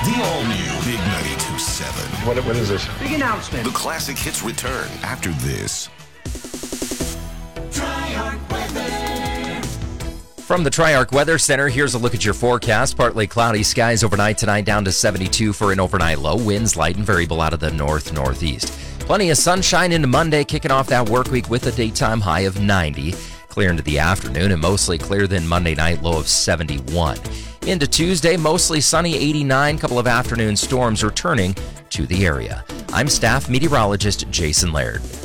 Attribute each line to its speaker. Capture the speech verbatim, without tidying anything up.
Speaker 1: The all-new Big ninety-two point seven.
Speaker 2: What, what is this?
Speaker 3: Big announcement.
Speaker 1: The classic hits return after this.
Speaker 4: From the Triarch Weather Center, here's a look at your forecast. Partly cloudy skies overnight tonight, down to seventy-two for an overnight low. Winds light and variable out of the north-northeast. Plenty of sunshine into Monday, kicking off that work week with a daytime high of ninety. Clear into the afternoon and mostly clear then Monday night, low of seventy-one. Into Tuesday, mostly sunny, eighty-nine. Couple of afternoon storms returning to the area. I'm staff meteorologist Jason Laird.